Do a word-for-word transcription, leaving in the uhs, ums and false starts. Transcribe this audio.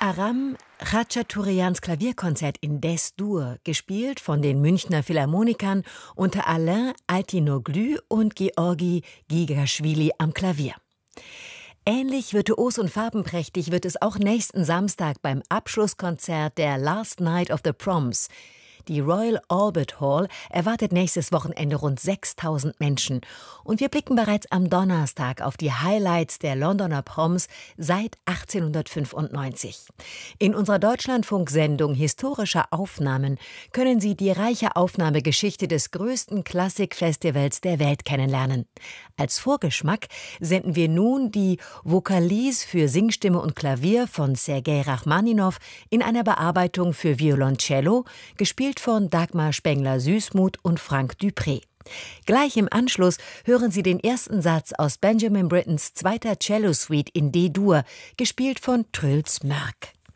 Aram Khachaturians Klavierkonzert in Des-Dur, gespielt von den Münchner Philharmonikern unter Alain Altinoglu und Georgi Gigaschwili am Klavier. Ähnlich virtuos und farbenprächtig wird es auch nächsten Samstag beim Abschlusskonzert der Last Night of the Proms. Die Royal Albert Hall erwartet nächstes Wochenende rund sechstausend Menschen. Und wir blicken bereits am Donnerstag auf die Highlights der Londoner Proms seit achtzehnhundertfünfundneunzig. In unserer Deutschlandfunk-Sendung Historische Aufnahmen können Sie die reiche Aufnahmegeschichte des größten Klassikfestivals der Welt kennenlernen. Als Vorgeschmack senden wir nun die Vokalise für Singstimme und Klavier von Sergei Rachmaninow in einer Bearbeitung für Violoncello, gespielt von Dagmar Spengler-Süßmuth und Frank Dupré. Gleich im Anschluss hören Sie den ersten Satz aus Benjamin Brittens zweiter Cello-Suite in D-Dur, gespielt von Truls Mörk.